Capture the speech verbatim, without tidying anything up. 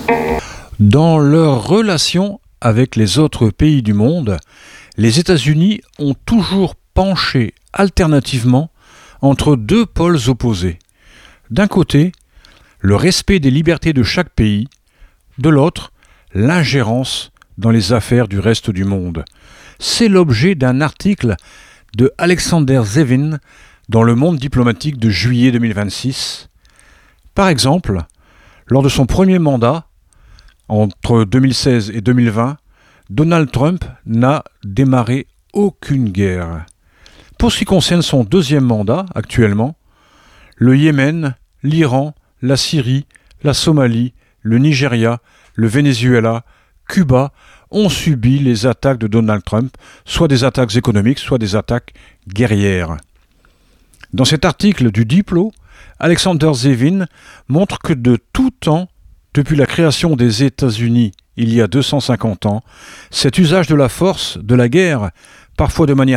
Dans leurs relations avec les autres pays du monde, les États-Unis ont toujours penché alternativement entre deux pôles opposés. D'un côté, le respect des libertés de chaque pays, de l'autre, l'ingérence dans les affaires du reste du monde. C'est l'objet d'un article de Alexander Zevin dans Le Monde diplomatique de juillet deux mille vingt-six. Par exemple, lors de son premier mandat, entre deux mille seize et deux mille vingt, Donald Trump n'a démarré aucune guerre. Pour ce qui concerne son deuxième mandat, actuellement, le Yémen, l'Iran, la Syrie, la Somalie, le Nigeria, le Venezuela, Cuba ont subi les attaques de Donald Trump, soit des attaques économiques, soit des attaques guerrières. Dans cet article du Diplo, Alexander Zevin montre que de tout temps, depuis la création des États-Unis il y a deux cent cinquante ans, cet usage de la force, de la guerre, parfois de manière